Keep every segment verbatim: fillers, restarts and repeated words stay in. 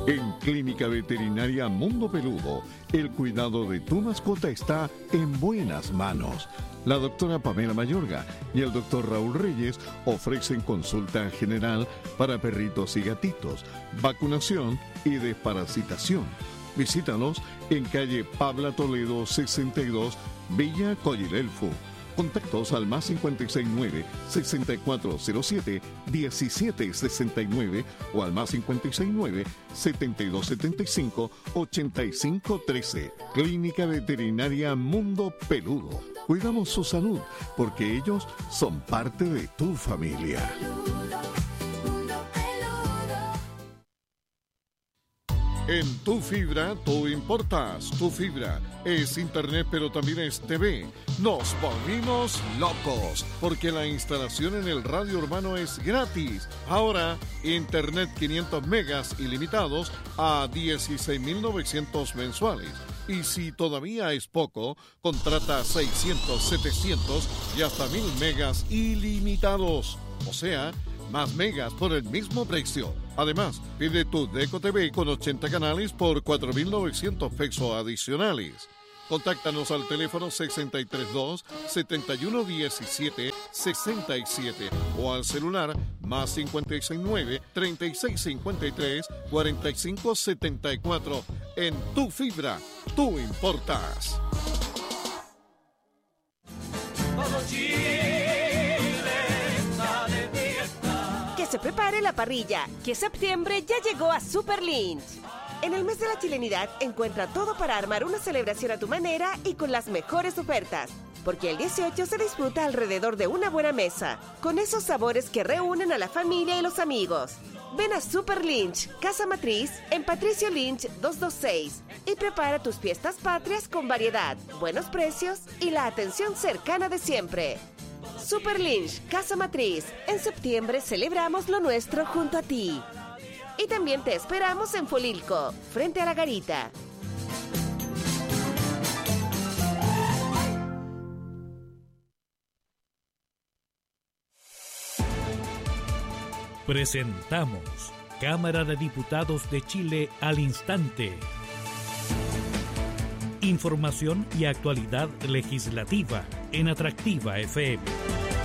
En Clínica Veterinaria Mundo Peludo, el cuidado de tu mascota está en buenas manos. La doctora Pamela Mayorga y el doctor Raúl Reyes ofrecen consulta general para perritos y gatitos, vacunación y desparasitación. Visítanos en calle Pabla Toledo sesenta y dos, Villa Collirelfu. Contactos al más cinco seis nueve, seis cuatro cero siete, uno siete seis nueve o al más cinco seis nueve, siete dos siete cinco, ocho cinco uno tres. Clínica Veterinaria Mundo Peludo. Cuidamos su salud porque ellos son parte de tu familia. En Tu Fibra, tú importas. Tu Fibra es internet, pero también es T V. Nos volvimos locos porque la instalación en el radio urbano es gratis. Ahora, internet quinientos megas ilimitados a dieciséis mil novecientos mensuales. Y si todavía es poco, contrata seiscientos, setecientos y hasta mil megas ilimitados. O sea, más megas por el mismo precio. Además, pide tu Deco T V con ochenta canales por cuatro mil novecientos pesos adicionales. Contáctanos al teléfono seis tres dos, siete uno uno siete, seis siete o al celular más cinco seis nueve, tres seis cinco tres, cuatro cinco siete cuatro. En Tu Fibra, tú importas. Todo Chile está de fiesta. Que se prepare la parrilla, que septiembre ya llegó a Super Lynch. En el mes de la chilenidad encuentra todo para armar una celebración a tu manera y con las mejores ofertas. Porque el dieciocho se disfruta alrededor de una buena mesa, con esos sabores que reúnen a la familia y los amigos. Ven a Super Lynch, Casa Matriz, en Patricio Lynch doscientos veintiséis y prepara tus fiestas patrias con variedad, buenos precios y la atención cercana de siempre. Super Lynch, Casa Matriz, en septiembre celebramos lo nuestro junto a ti. Y también te esperamos en Folilco, frente a la Garita. Presentamos Cámara de Diputados de Chile al instante. Información y actualidad legislativa en Atractiva F M.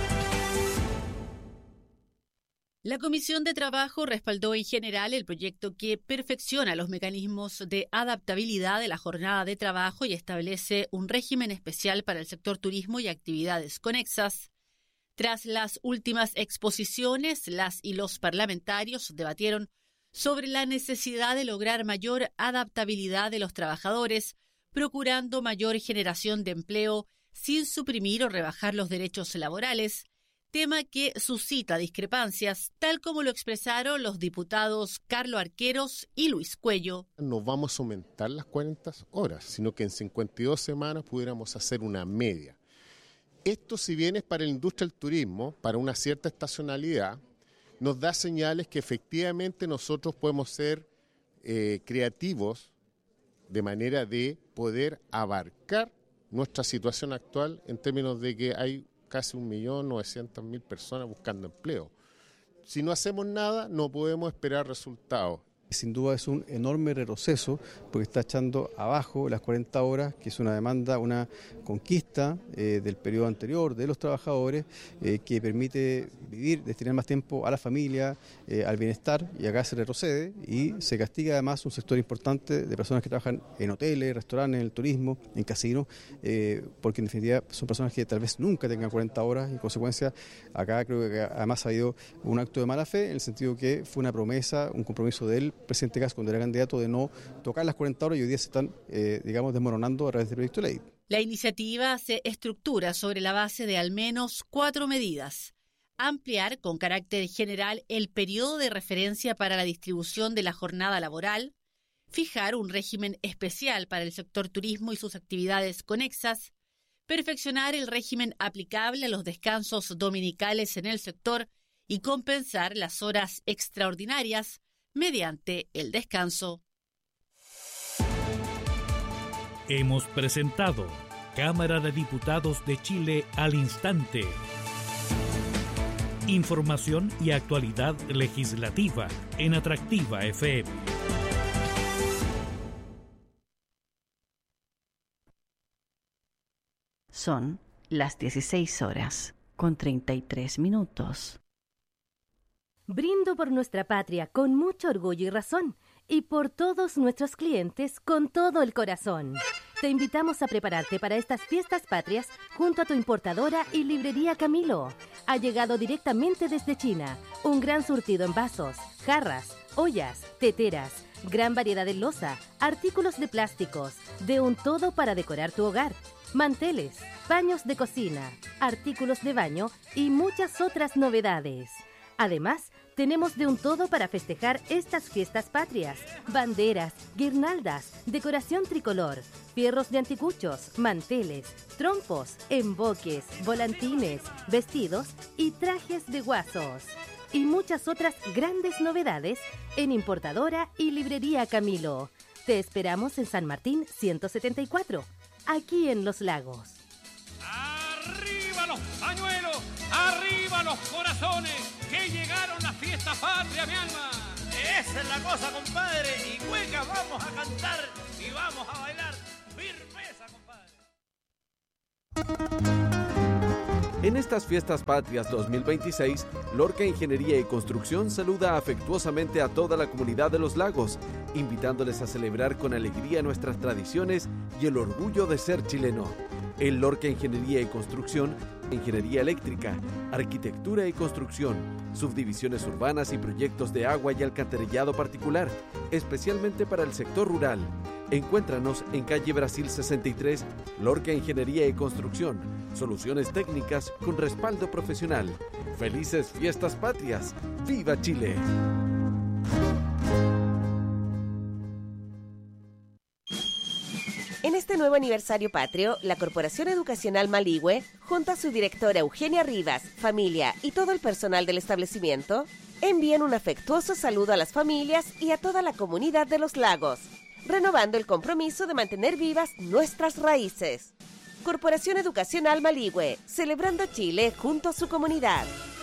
La Comisión de Trabajo respaldó en general el proyecto que perfecciona los mecanismos de adaptabilidad de la jornada de trabajo y establece un régimen especial para el sector turismo y actividades conexas. Tras las últimas exposiciones, las y los parlamentarios debatieron sobre la necesidad de lograr mayor adaptabilidad de los trabajadores, procurando mayor generación de empleo sin suprimir o rebajar los derechos laborales, tema que suscita discrepancias, tal como lo expresaron los diputados Carlos Arqueros y Luis Cuello. No vamos a aumentar las cuarenta horas, sino que en cincuenta y dos semanas pudiéramos hacer una media. Esto, si bien es para la industria del turismo, para una cierta estacionalidad, nos da señales que efectivamente nosotros podemos ser eh, creativos de manera de poder abarcar nuestra situación actual en términos de que hay casi un millón novecientas mil personas buscando empleo. Si no hacemos nada, no podemos esperar resultados. Sin duda es un enorme retroceso porque está echando abajo las cuarenta horas, que es una demanda, una conquista eh, del periodo anterior de los trabajadores eh, que permite vivir, destinar más tiempo a la familia, eh, al bienestar, y acá se retrocede y se castiga además un sector importante de personas que trabajan en hoteles, restaurantes, en el turismo, en casinos, eh, porque en definitiva son personas que tal vez nunca tengan cuarenta horas y en consecuencia acá creo que además ha habido un acto de mala fe en el sentido que fue una promesa, un compromiso de él, presidente Kast, cuando era candidato, de no tocar las cuarenta horas y hoy día se están, eh, digamos, desmoronando a través del proyecto de ley. La iniciativa se estructura sobre la base de al menos cuatro medidas. Ampliar con carácter general el periodo de referencia para la distribución de la jornada laboral, fijar un régimen especial para el sector turismo y sus actividades conexas, perfeccionar el régimen aplicable a los descansos dominicales en el sector y compensar las horas extraordinarias mediante el descanso. Hemos presentado Cámara de Diputados de Chile al instante. Información y actualidad legislativa en Atractiva F M. Son las dieciséis horas con treinta y tres minutos. Brindo por nuestra patria con mucho orgullo y razón, y por todos nuestros clientes con todo el corazón. Te invitamos a prepararte para estas fiestas patrias junto a tu importadora y librería Camilo. Ha llegado directamente desde China un gran surtido en vasos, jarras, ollas, teteras, gran variedad de loza, artículos de plásticos, de un todo para decorar tu hogar, manteles, paños de cocina, artículos de baño y muchas otras novedades. Además, tenemos de un todo para festejar estas fiestas patrias: banderas, guirnaldas, decoración tricolor, fierros de anticuchos, manteles, trompos, emboques, volantines, vestidos y trajes de guasos. Y muchas otras grandes novedades en Importadora y Librería Camilo. Te esperamos en San Martín ciento setenta y cuatro, aquí en Los Lagos. ¡Arriba los pañuelos! ¡Arriba los corazones! ¡Que llegaron las fiestas patrias, mi alma! Esa es la cosa, compadre. Y hueca, vamos a cantar y vamos a bailar. ¡Firmeza, compadre! En estas fiestas patrias dos mil veintiséis, Lorca Ingeniería y Construcción saluda afectuosamente a toda la comunidad de Los Lagos, invitándoles a celebrar con alegría nuestras tradiciones y el orgullo de ser chileno. En Lorca Ingeniería y Construcción, Ingeniería Eléctrica, Arquitectura y Construcción, subdivisiones urbanas y proyectos de agua y alcantarillado particular, especialmente para el sector rural. Encuéntranos en calle Brasil sesenta y tres, Lorca Ingeniería y Construcción, soluciones técnicas con respaldo profesional. ¡Felices fiestas patrias! ¡Viva Chile! En este nuevo aniversario patrio, la Corporación Educacional Maligüe, junto a su directora Eugenia Rivas, familia y todo el personal del establecimiento, envían un afectuoso saludo a las familias y a toda la comunidad de Los Lagos, renovando el compromiso de mantener vivas nuestras raíces. Corporación Educacional Maligüe, celebrando Chile junto a su comunidad.